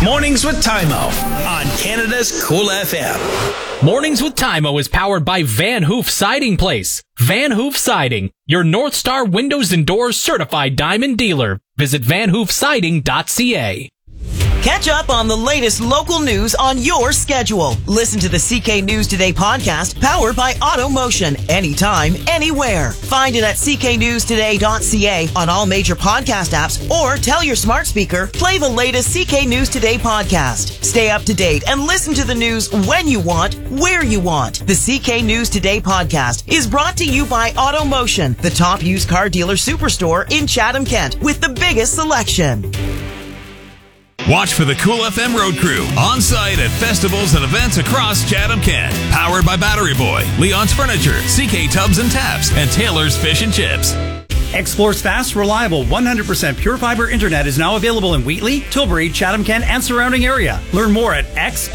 Mornings with Tymo on Canada's Cool FM. Mornings with Tymo is powered by Van Hoof Siding Place. Van Hoof Siding, your North Star Windows and Doors certified diamond dealer. Visit vanhoofsiding.ca. Catch up on the latest local news on your schedule. Listen to the CK News Today podcast powered by AutoMotion. Anytime, anywhere. Find it at cknewstoday.ca on all major podcast apps or tell your smart speaker, play the latest CK News Today podcast. Stay up to date and listen to the news when you want, where you want. The CK News Today podcast is brought to you by AutoMotion, the top used car dealer superstore in Chatham, Kent, with the biggest selection. Watch for the Cool FM Road Crew on site at festivals and events across Chatham, Kent. Powered by Battery Boy, Leon's Furniture, CK Tubs and Taps, and Taylor's Fish and Chips. Xplore's fast, reliable, 100% pure fiber internet is now available in Wheatley, Tilbury, Chatham, Kent, and surrounding area. Learn more at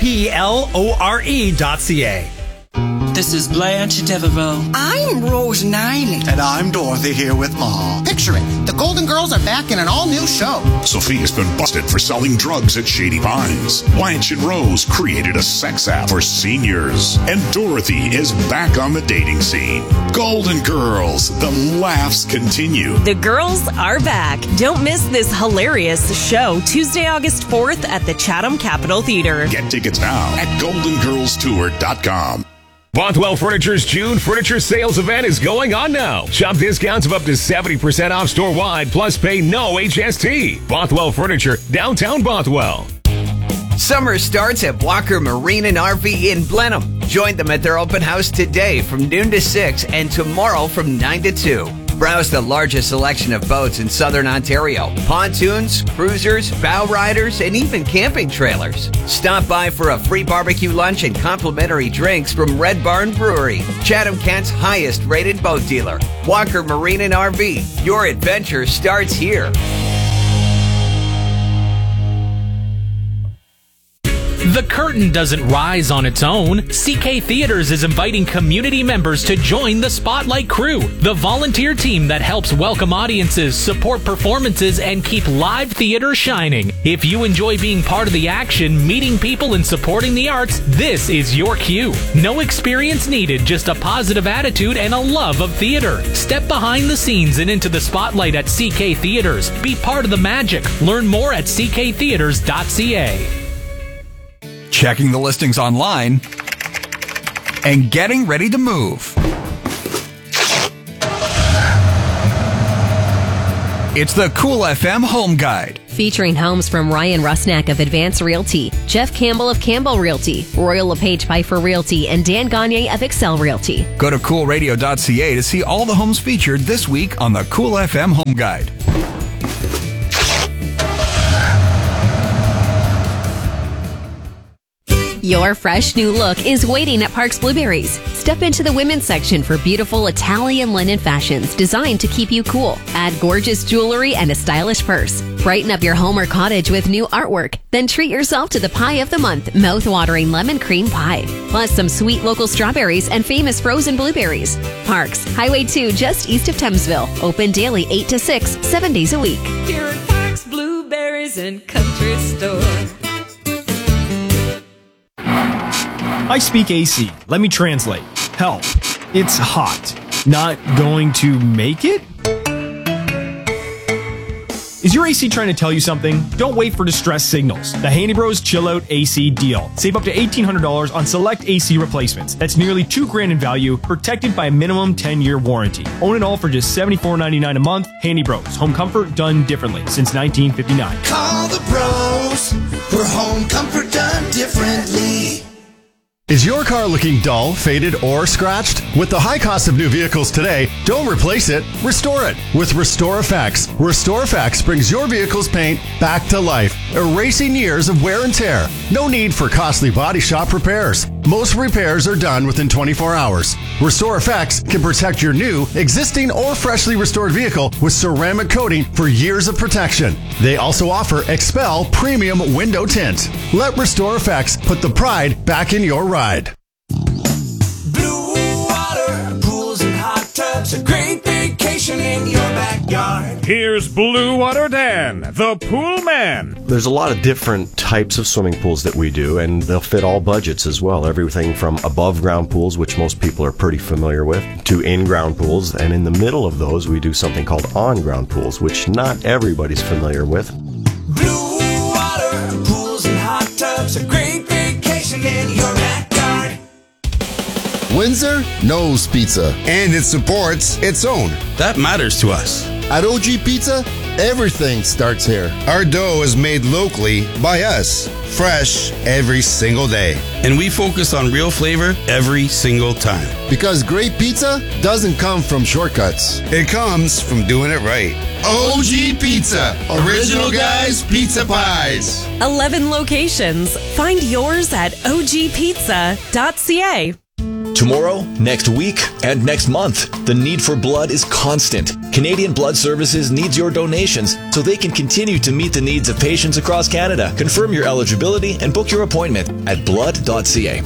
xplore.ca. This is Blanche Devereaux. I'm Rose Niley. And I'm Dorothy here with Ma. Picture it. The Golden Girls are back in an all-new show. Sophia's been busted for selling drugs at Shady Pines. Blanche and Rose created a sex app for seniors. And Dorothy is back on the dating scene. Golden Girls. The laughs continue. The girls are back. Don't miss this hilarious show Tuesday, August 4th at the Chatham Capitol Theatre. Get tickets now at goldengirlstour.com. Bothwell Furniture's June Furniture Sales event is going on now. Shop discounts of up to 70% off store-wide, plus pay no HST. Bothwell Furniture, downtown Bothwell. Summer starts at Walker Marine and RV in Blenheim. Join them at their open house today from noon to 6 and tomorrow from 9 to 2. Browse the largest selection of boats in southern Ontario. Pontoons, cruisers, bow riders, and even camping trailers. Stop by for a free barbecue lunch and complimentary drinks from Red Barn Brewery, Chatham Kent's highest rated boat dealer. Walker Marine and RV. Your adventure starts here. The curtain doesn't rise on its own. CK Theaters is inviting community members to join the Spotlight Crew, the volunteer team that helps welcome audiences, support performances, and keep live theater shining. If you enjoy being part of the action, meeting people, and supporting the arts, this is your cue. No experience needed, just a positive attitude and a love of theater. Step behind the scenes and into the spotlight at CK Theaters. Be part of the magic. Learn more at cktheaters.ca. Checking the listings online, and getting ready to move. It's the Cool FM Home Guide. Featuring homes from Ryan Rusnak of Advance Realty, Jeff Campbell of Campbell Realty, Royal LePage Piper Realty, and Dan Gagne of Excel Realty. Go to coolradio.ca to see all the homes featured this week on the Cool FM Home Guide. Your fresh new look is waiting at Parks Blueberries. Step into the women's section for beautiful Italian linen fashions designed to keep you cool. Add gorgeous jewelry and a stylish purse. Brighten up your home or cottage with new artwork. Then treat yourself to the pie of the month, mouth-watering lemon cream pie. Plus some sweet local strawberries and famous frozen blueberries. Parks, Highway 2 just east of Thamesville. Open daily 8 to 6, 7 days a week. Here at Parks Blueberries and Country Store. I speak AC. Let me translate. Help. It's hot. Not going to make it? Is your AC trying to tell you something? Don't wait for distress signals. The Handy Bros Chill Out AC deal. Save up to $1,800 on select AC replacements. That's nearly $2,000 in value, protected by a minimum 10-year warranty. Own it all for just $74.99 a month. Handy Bros. Home comfort done differently since 1959. Call the pros for home comfort done differently. Is your car looking dull, faded, or scratched? With the high cost of new vehicles today, don't replace it, restore it with Restore Effects. Restore Effects brings your vehicle's paint back to life, erasing years of wear and tear. No need for costly body shop repairs. Most repairs are done within 24 hours. Restore Effects can protect your new, existing, or freshly restored vehicle with ceramic coating for years of protection. They also offer Expel Premium Window Tint. Let Restore Effects put the pride back in your ride. Blue water, pools and hot tubs, a great vacation in your backyard. backyard. Here's Blue Water Dan, the pool man. There's a lot of different types of swimming pools that we do, and they'll fit all budgets as well. Everything from above-ground pools, which most people are pretty familiar with, to in-ground pools, and in the middle of those, we do something called on-ground pools, which not everybody's familiar with. Blue water, pools and hot tubs, a great vacation in your backyard. Windsor knows pizza. And it supports its own. That matters to us. At OG Pizza, everything starts here. Our dough is made locally by us, fresh every single day. And we focus on real flavor every single time. Because great pizza doesn't come from shortcuts. It comes from doing it right. OG Pizza, original guys, pizza pies. 11 locations. Find yours at ogpizza.ca. Tomorrow, next week, and next month, the need for blood is constant. Canadian Blood Services needs your donations so they can continue to meet the needs of patients across Canada. Confirm your eligibility and book your appointment at blood.ca.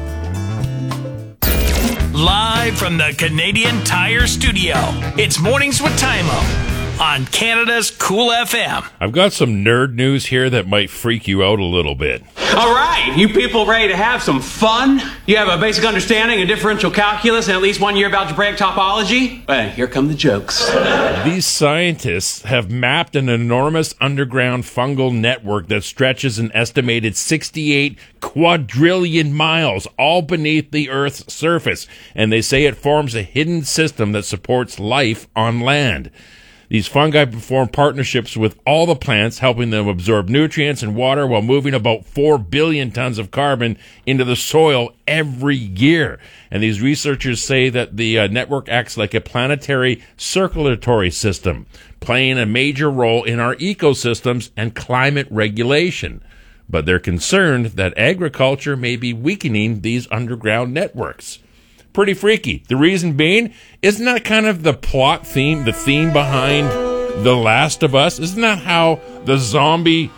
Live from the Canadian Tire Studio, it's Mornings with Tymo on Canada's Cool FM. I've got some nerd news here that might freak you out a little bit. All right, you people ready to have some fun? You have a basic understanding of differential calculus and at least 1 year of algebraic topology? Well, here come the jokes. These scientists have mapped an enormous underground fungal network that stretches an estimated 68 quadrillion miles, all beneath the Earth's surface. And they say it forms a hidden system that supports life on land. These fungi form partnerships with all the plants, helping them absorb nutrients and water while moving about 4 billion tons of carbon into the soil every year. And these researchers say that the network acts like a planetary circulatory system, playing a major role in our ecosystems and climate regulation. But they're concerned that agriculture may be weakening these underground networks. Pretty freaky. The reason being, isn't that kind of the plot theme, the theme behind The Last of Us? Isn't that how the zombie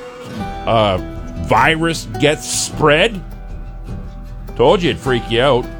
virus gets spread? Told you it'd freak you out.